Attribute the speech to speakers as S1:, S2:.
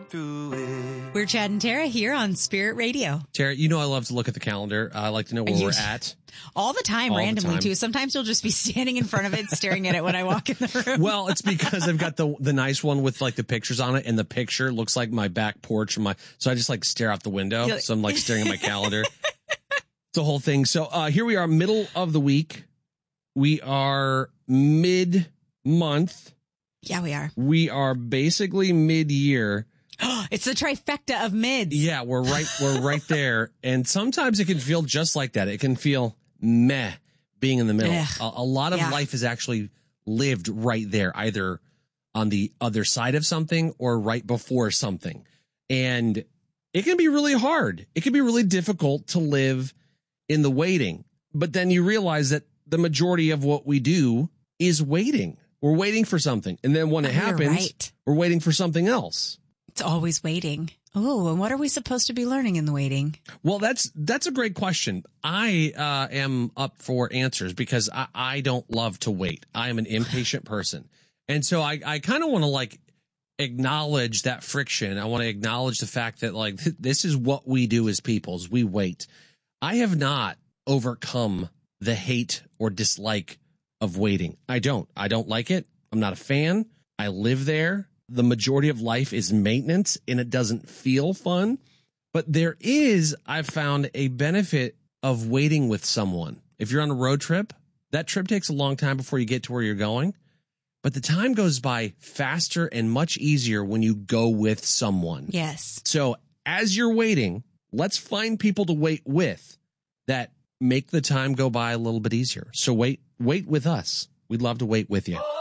S1: through it.
S2: We're Chad and Tara here on Spirit Radio.
S3: Tara, you know I love to look at the calendar. I like to know where we're at.
S2: All the time, randomly, too. Sometimes you'll just be standing in front of it, staring at it when I walk in the room.
S3: Well, it's because I've got the nice one with like the pictures on it, and the picture looks like my back porch. So I just like stare out the window. So I'm like staring at my calendar. It's the whole thing. So here we are, middle of the week. We are mid-month.
S2: Yeah, we are.
S3: We are basically mid-year.
S2: It's the trifecta of mids.
S3: Yeah, we're right there. And sometimes it can feel just like that. It can feel meh being in the middle. A lot of life is actually lived right there, either on the other side of something or right before something. And it can be really hard. It can be really difficult to live in the waiting. But then you realize that the majority of what we do is waiting. We're waiting for something. And then when it happens, we're waiting for something else.
S2: It's always waiting. Oh, and what are we supposed to be learning in the waiting?
S3: Well, that's a great question. I am up for answers because I don't love to wait. I am an impatient person. And so I kind of want to like acknowledge that friction. I want to acknowledge the fact that like this is what we do as people is we wait. I have not overcome the hate or dislike of waiting. I don't like it. I'm not a fan. I live there. The majority of life is maintenance and it doesn't feel fun. But there is, I've found, a benefit of waiting with someone. If you're on a road trip, that trip takes a long time before you get to where you're going. But the time goes by faster and much easier when you go with someone.
S2: Yes.
S3: So as you're waiting, let's find people to wait with that make the time go by a little bit easier. So wait with us. We'd love to wait with you.